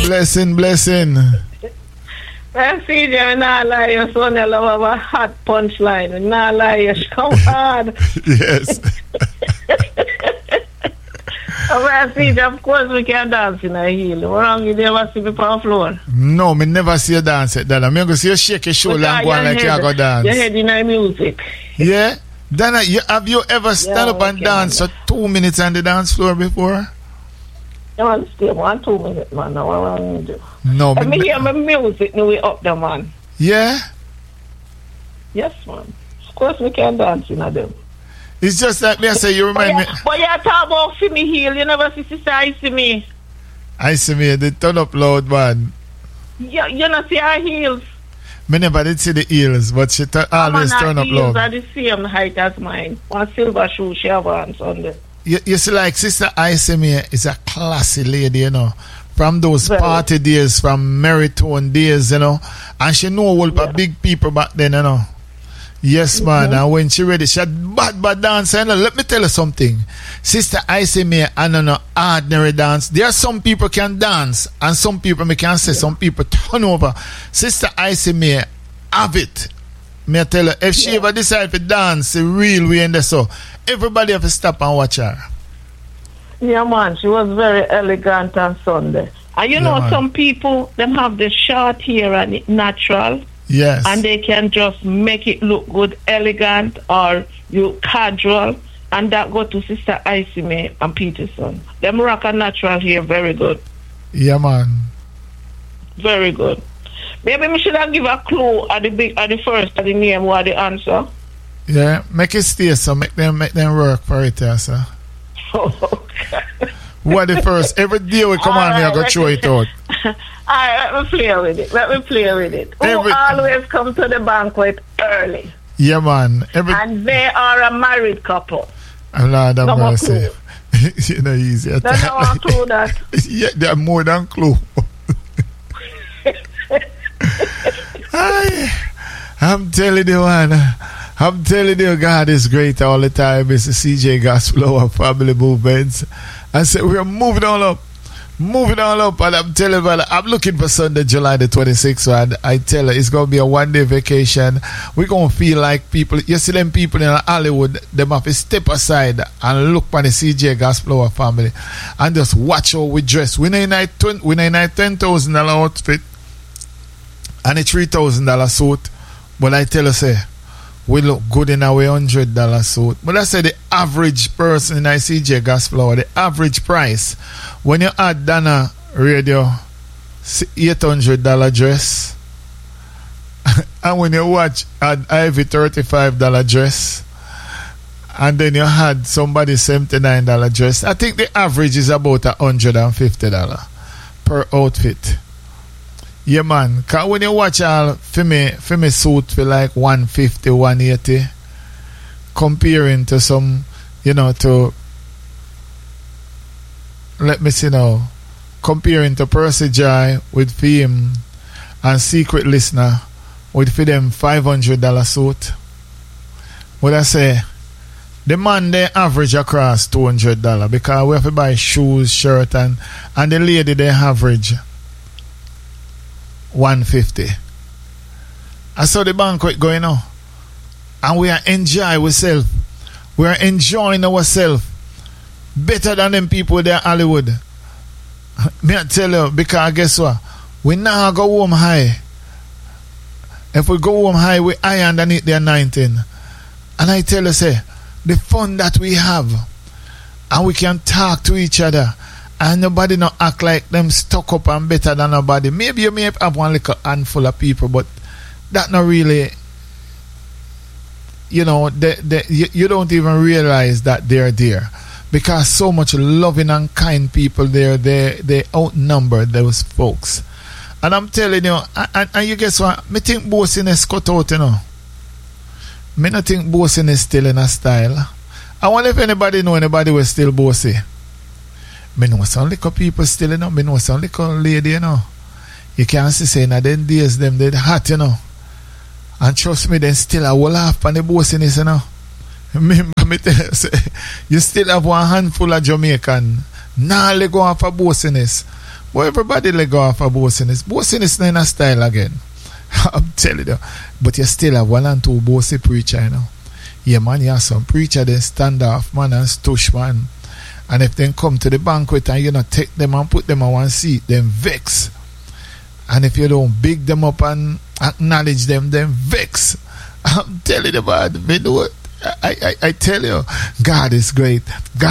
Blessing. I see you not lie, your son, you love a hot punchline. Not lie, you come hard. Yes. I see you, of course, we can dance in a heel. What wrong you never see me on the floor? No, me never see you dance at that. I'm going to see you shake your shoulder and go on like you go dance. Your head in the music. Yeah? Dana, have you ever stand up and dance for 2 minutes on the dance floor before? I want to stay 1 2 minutes, man. Now, what wrong you do? No, Let me hear my music now we up there, man. Yeah? Yes, man. Of course, we can dance in a them. It's just like me, I say, you remind me. But you talk about see me heel, you never see sister I see me. I see me, they turn up loud, man. You not see her heels. Me never did see the heels, but she always turn up loud. Her heels are the same height as mine. One silver shoe she have on Sunday. You see, like Sister Isemir is a classy lady, you know. From those party days, from Meritone days, you know. And she know all the big people back then, you know. Yes, man. And when she ready, she had bad dance. You know. Let me tell you something. Sister Isemir, I don't know, ordinary dance. There are some people can dance, and some people, me can say, some people turn over. Sister Isemir, have it. Me I tell her, if she ever decide to dance the real way in there, so everybody have to stop and watch her. Yeah, man, she was very elegant on Sunday. And you know, man, some people, them have the short hair and it natural. Yes. And they can just make it look good, elegant, or you casual. And that go to Sister Isemir and Peterson. Them rock and natural hair, very good. Yeah, man. Very good. Maybe we should have give a clue at the first at the name or the answer. Yeah, make it stay so make them work for it, sir. What the first? Every day we come on here, I go throw it out. Alright, let me play with it. Who always come to the banquet early? Yeah, man. And they are a married couple. Lord have mercy. You know, easy. They don't clue that. Yeah, they're more than clue. I'm telling you, man. I'm telling you, God is great all the time. It's the CJ Gospel, our family movements. I said, we're moving all up. And I'm telling you, man, I'm looking for Sunday, July the 26th. And I tell you, it's going to be a one-day vacation. We're going to feel like people. You see them people in Hollywood, them have to step aside and look for the CJ Gospel, our family. And just watch how we dress. We need a $10,000 outfit and a $3,000 suit. But I tell you, say, we look good in our $100 suit. But I say the average person in ICJ Gospel, the average price, when you add Dana Radio, $800 dress, and when you watch add Ivy $35 dress, and then you had somebody $79 dress, I think the average is about $150 per outfit. Yeah, man. Because when you watch all for me suit for like $150, $180, comparing to some, you know, to, let me see now, comparing to Percy Joy with Fame and Secret Listener with for them $500 suit. What I say, the man they average across $200 because we have to buy shoes, shirt, and the lady they average $150. I saw the banquet going on, and we are enjoying ourselves. We are enjoying ourselves better than them people there in Hollywood. Me I tell you, because guess what? We now go home high. If we go home high, we high underneath their 19. And I tell you, say, the fun that we have, and we can talk to each other. And nobody not act like them stuck up and better than nobody. Maybe you may have one little handful of people, but that not really, you know, you don't even realize that they're there. Because so much loving and kind people there, they outnumber those folks. And I'm telling you, and you guess what? Me think boasting is cut out, you know. Me not think boasting is still in a style. I wonder if anybody was still bossy. Me know some little people still, you know. Me know some little lady, you know. You can't see saying that them days them they hot, you know. And trust me, then still a whole half on the bossiness, you know. Me tell you, say, you still have one handful of Jamaican. Nah, let go off for bossiness. But everybody let go off of bossiness. Bossiness not in a style again. I'm telling you. But you still have 1 and 2 bossy preacher, you know. Yeah, man, you have some preacher, they stand off, man, and stush, man. And if they come to the banquet and you know take them and put them on one seat, then vex. And if you don't big them up and acknowledge them, then vex. I'm telling you, man, you know what? I tell you, God is great. God